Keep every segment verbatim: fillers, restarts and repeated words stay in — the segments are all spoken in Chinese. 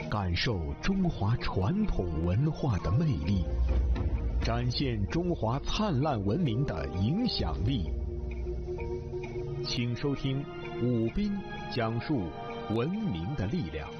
感受中华传统文化的魅力，展现中华灿烂文明的影响力。请收听武斌讲述文明的力量。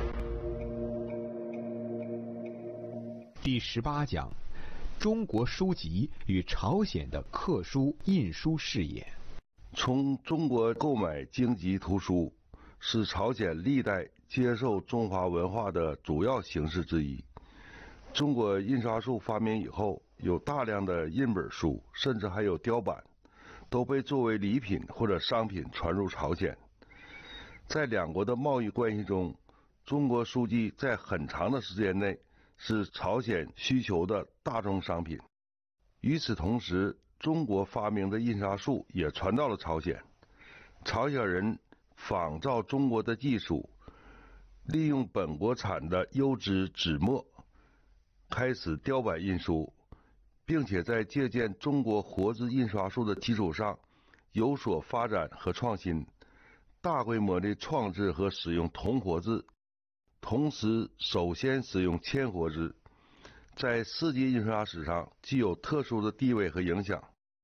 第十八讲：中国书籍与朝鲜的刻书印书事业。 从中国购买经籍图书是朝鲜历代接受中华文化的主要形式之一。中国印刷术发明以后，有大量的印本书，甚至还有雕版，都被作为礼品或者商品传入朝鲜。在两国的贸易关系中，中国书籍在很长的时间内是朝鲜需求的大宗商品。与此同时，中国发明的印刷术也传到了朝鲜。朝鲜人仿照中国的技术，利用本国产的优质纸墨，开始雕版印书，并且在借鉴中国活字印刷术的基础上有所发展和创新，大规模的创制和使用铜活字，同时首先使用铅活字，在世界印刷史上具有特殊的地位和影响。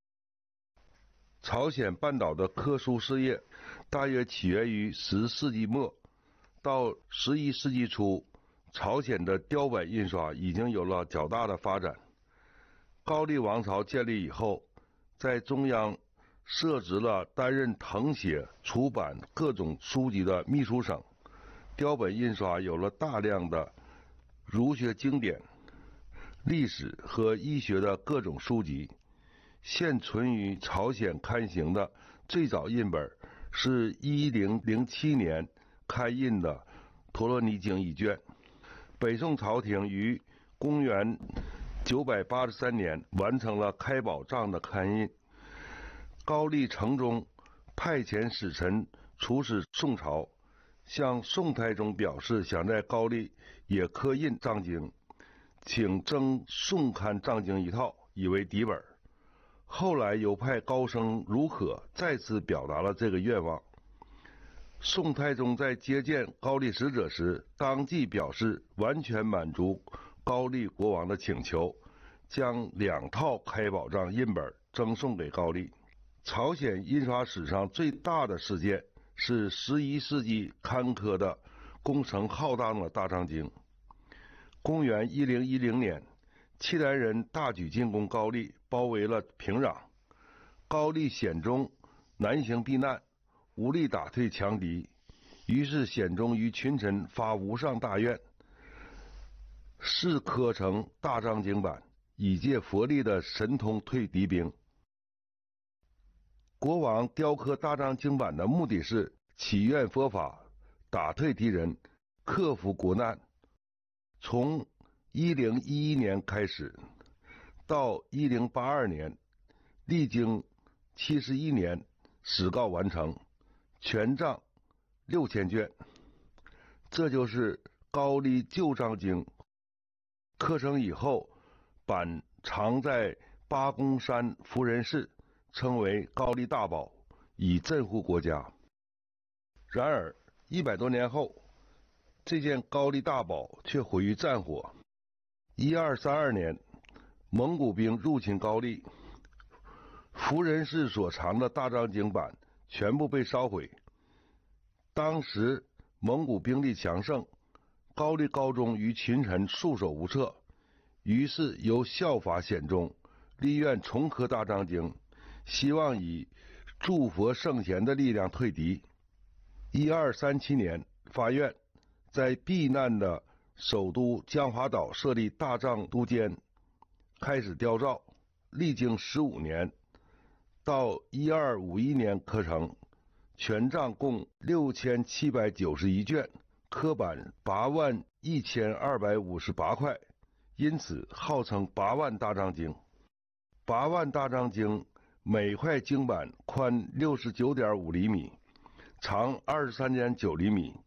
朝鲜半岛的刻书事业大约起源于十世纪末，到十一世纪初，朝鲜的雕版印刷已经有了较大的发展。高丽王朝建立以后，在中央设置了担任誊写、出版各种书籍的秘书省，雕版印刷有了大量的儒学经典、历史和医学的各种书籍。现存于朝鲜刊行的最早印本是一零零七年刊印的《陀罗尼经》一卷。北宋朝廷于公元九百八十三年完成了开宝藏的刊印。高丽成宗派遣使臣出使宋朝，向宋太宗表示想在高丽也刻印藏经，请征宋刊藏经一套，以为底本。后来又派高僧如可再次表达了这个愿望。宋太宗在接见高丽使者时，当即表示完全满足高丽国王的请求，将两套开宝藏印本赠送给高丽。朝鲜印刷史上最大的事件是十一世纪刊刻的工程浩大的大藏经。公元一零一零年，契丹人大举进攻高丽，包围了平壤。高丽显宗南行避难，无力打退强敌，于是显宗于群臣发无上大愿，试刻成大藏经版，以借佛力的神通退敌兵。国王雕刻大藏经版的目的是祈愿佛法，打退敌人，克服国难。从一零一一年开始，到一零八二年，历经七十一年，始告完成，全藏六千卷。这就是高丽旧藏经。刻成以后，版藏在八公山福仁寺，称为高丽大宝，以镇护国家。然而一百多年后，这件高丽大宝却毁于战火。一二三二年，蒙古兵入侵高丽，福仁寺所藏的大藏经版全部被烧毁。当时蒙古兵力强盛，高丽高宗与群臣束手无策，于是由效法显宗，立愿重刻大藏经，希望以诸佛圣贤的力量退敌。一二三七年发愿，在避难的首都江华岛设立大藏都监，开始雕造，历经十五年，到一二五一年刻成，全藏共六千七百九十一卷，刻版八万一千二百五十八块，因此号称八万大藏经。八万大藏经每块经版宽六十九点五厘米，长二十三点九厘米，